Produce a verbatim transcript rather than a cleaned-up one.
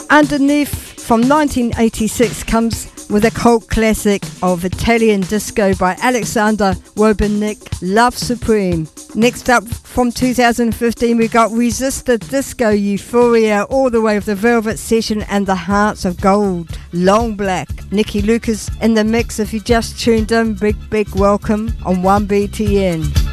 Underneath from nineteen eighty-six comes with a cult classic of Italian disco by Alexander Wobenick, Love Supreme. Next up from two thousand fifteen we got Resist the Disco Euphoria, all the way with the Velvet Session and the Hearts of Gold, Long Black. Nikki Lucas in the mix. If you just tuned in, big big welcome on one B T N.